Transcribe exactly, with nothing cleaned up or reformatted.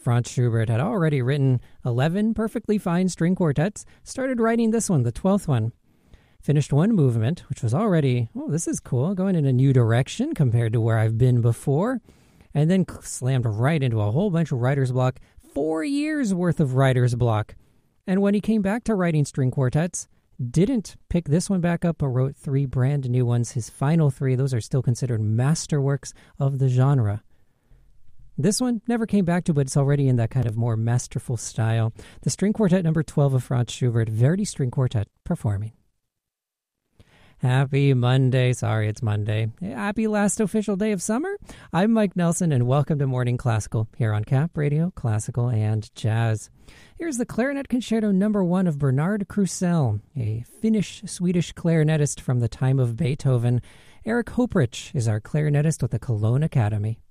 Franz Schubert had already written eleven perfectly fine string quartets, started writing this one, the twelfth one. Finished one movement, which was already, oh, this is cool, going in a new direction compared to where I've been before, and then slammed right into a whole bunch of writer's block, four years worth of writer's block. And when he came back to writing string quartets, didn't pick this one back up, but wrote three brand new ones. His final three, those are still considered masterworks of the genre. This one never came back to, but it's already in that kind of more masterful style. The string quartet number twelve of Franz Schubert, Verdi String Quartet, performing. Happy Monday. Sorry, it's Monday. Happy last official day of summer. I'm Mike Nelson, and welcome to Morning Classical here on Cap Radio, Classical and Jazz. Here's the Clarinet Concerto number one of Bernard Krusell, a Finnish-Swedish clarinetist from the time of Beethoven. Eric Hoprich is our clarinetist with the Cologne Academy.